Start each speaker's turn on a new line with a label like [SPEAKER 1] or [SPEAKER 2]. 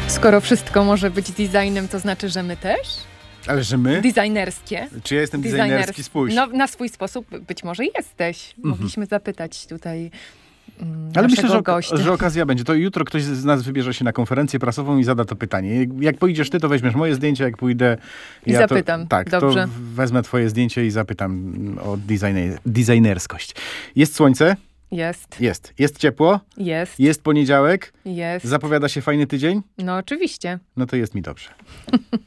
[SPEAKER 1] Skoro wszystko może być designem, to znaczy, że my też?
[SPEAKER 2] Ale że my?
[SPEAKER 1] Designerskie.
[SPEAKER 2] Czy ja jestem designerski? Spójrz.
[SPEAKER 1] No, na swój sposób być może jesteś. Mogliśmy zapytać tutaj
[SPEAKER 2] Ale myślę,
[SPEAKER 1] naszego gościa.
[SPEAKER 2] że okazja będzie. To jutro ktoś z nas wybierze się na konferencję prasową i zada to pytanie. Jak pójdziesz ty, to weźmiesz moje zdjęcie, jak pójdę
[SPEAKER 1] I
[SPEAKER 2] ja
[SPEAKER 1] zapytam.
[SPEAKER 2] Tak,
[SPEAKER 1] Dobrze.
[SPEAKER 2] to wezmę twoje zdjęcie i zapytam o designerskość. Jest słońce?
[SPEAKER 1] Jest.
[SPEAKER 2] Jest ciepło?
[SPEAKER 1] Jest.
[SPEAKER 2] Jest poniedziałek?
[SPEAKER 1] Jest.
[SPEAKER 2] Zapowiada się fajny tydzień?
[SPEAKER 1] No oczywiście.
[SPEAKER 2] No to jest mi dobrze.